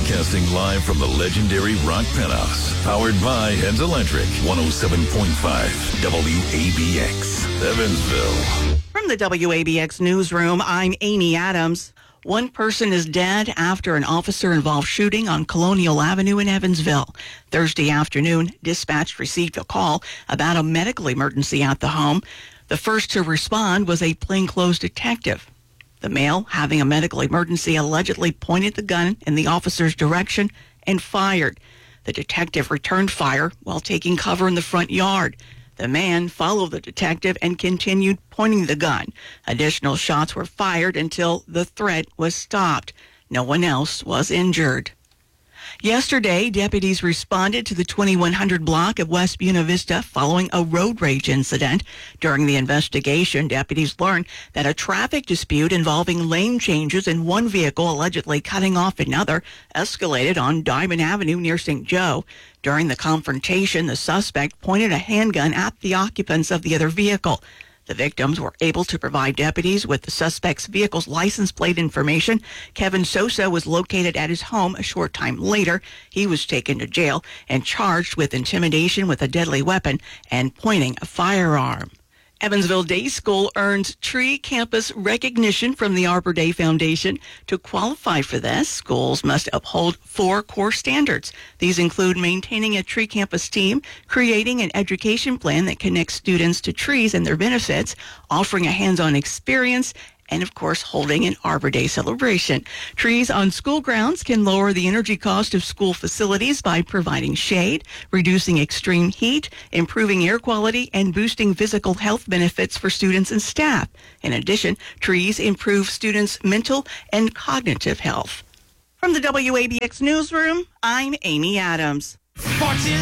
Broadcasting live from the legendary Rock Penthouse. Powered by Heads Electric, 107.5 WABX, Evansville. From the WABX newsroom, I'm Amy Adams. One person is dead after an officer-involved shooting on Colonial Avenue in Evansville. Thursday afternoon, dispatch received a call about a medical emergency at the home. The first to respond was a plainclothes detective. The male, having a medical emergency, allegedly pointed the gun in the officer's direction and fired. The detective returned fire while taking cover in the front yard. The man followed the detective and continued pointing the gun. Additional shots were fired until the threat was stopped. No one else was injured. Yesterday, deputies responded to the 2100 block of West Buena Vista following a road rage incident. During the investigation, deputies learned that a traffic dispute involving lane changes and one vehicle allegedly cutting off another escalated on Diamond Avenue near St. Joe. During the confrontation, the suspect pointed a handgun at the occupants of the other vehicle. The victims were able to provide deputies with the suspect's vehicle's license plate information. Kevin Sosa was located at his home a short time later. He was taken to jail and charged with intimidation with a deadly weapon and pointing a firearm. Evansville Day School earns Tree Campus recognition from the Arbor Day Foundation. To qualify for this, schools must uphold 4 core standards. These include maintaining a Tree Campus team, creating an education plan that connects students to trees and their benefits, offering a hands-on experience, and, of course, holding an Arbor Day celebration. Trees on school grounds can lower the energy cost of school facilities by providing shade, reducing extreme heat, improving air quality, and boosting physical health benefits for students and staff. In addition, trees improve students' mental and cognitive health. From the WABX newsroom, I'm Amy Adams.